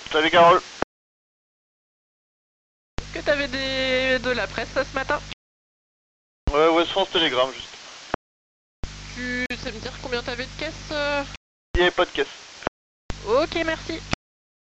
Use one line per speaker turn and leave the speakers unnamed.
Salut Carole.
Que t'avais de la presse ce matin?
Ouais, West France Télégramme juste.
Tu sais me dire combien t'avais de caisses
Il n'y avait pas de caisse.
Ok, merci.